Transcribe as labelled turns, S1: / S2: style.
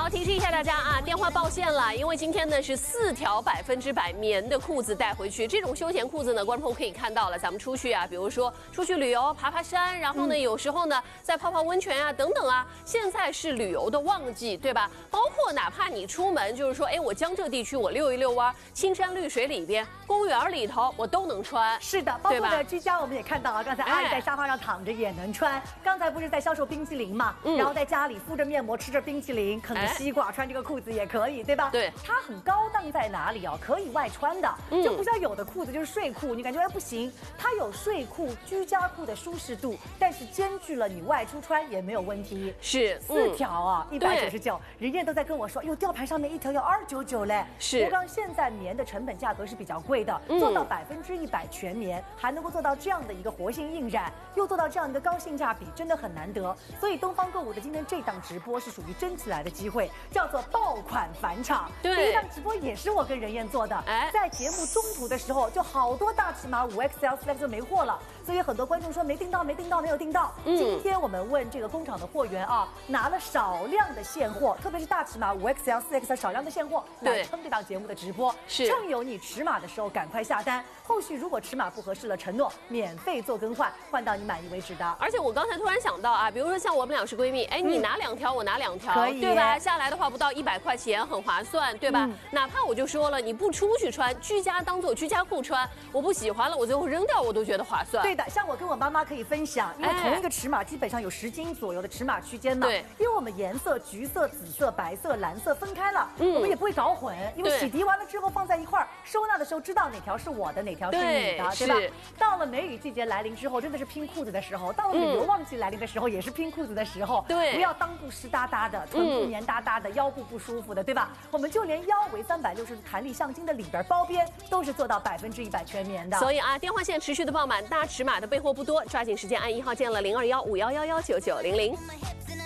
S1: 好，提示一下大家啊，电话报线了，因为今天呢是4条100%棉的裤子带回去。这种休闲裤子呢，观众朋友可以看到了，咱们出去啊，比如说出去旅游、爬山，然后呢，有时候呢再泡泡温泉啊，等等啊。现在是旅游的旺季，对吧？包括哪怕你出门，就是说，哎，我江浙地区我溜一溜弯，青山绿水里边、公园里头，我都能穿。
S2: 是的，包括呢居家我们也看到啊，刚才阿姨在沙发上躺着也能穿。刚才不是在销售冰淇淋嘛，然后在家里敷着面膜，吃着冰淇淋，啃着西瓜，穿这个裤子也可以，对吧？
S1: 对，
S2: 它很高档在哪里哦？可以外穿的，就不像有的裤子就是睡裤，你感觉哎不行，它有睡裤、居家裤的舒适度，但是兼具了你外出穿也没有问题。
S1: 是
S2: 4条啊，199，人家都在跟我说，哟，吊牌上面1条要299嘞。
S1: 是，
S2: 我刚现在棉的成本价格是比较贵的，做到100%全棉，还能够做到这样的一个活性印染，又做到这样一个高性价比，真的很难得。所以东方购物的今天这档直播是属于争起来的机会，叫做爆款返场。
S1: 对，
S2: 第一档直播也是我跟任燕做的，在节目中途的时候，就好多大尺码5XL、4X 就没货了，所以很多观众说没订到，没有订到。今天我们问这个工厂的货源啊，拿了少量的现货，特别是大尺码5XL、4X 少量的现货来撑这档节目的直播，趁有你尺码的时候赶快下单。后续如果尺码不合适了，承诺免费做更换，换到你满意为止的。
S1: 而且我刚才突然想到啊，比如说像我们俩是闺蜜，哎，你拿2条，我拿2条，对吧？下来的话不到100块钱，很划算，对吧？哪怕我就说了，你不出去穿，居家当做居家裤穿，我不喜欢了，我最后扔掉，我都觉得划算。
S2: 对的，像我跟我妈妈可以分享，因为同一个尺码基本上有10斤左右的尺码区间嘛。对，因为我们颜色橘色、紫色、白色、蓝色分开了，我们也不会搞混，因为洗涤完了之后放在一块儿，收纳的时候知道哪条是我的，哪条是你的，对吧？到了梅雨季节来临之后，真的是拼裤子的时候；到了旅游旺季来临的时候，也是拼裤子的时候。对，不要裆部湿哒哒的，臀部黏哒哒的，腰部不舒服的，对吧？我们就连腰围360度弹力橡筋的里边包边都是做到100%全棉的。
S1: 所以啊，电话线持续的爆满，大尺码的备货不多，抓紧时间按1号键了，0215111990。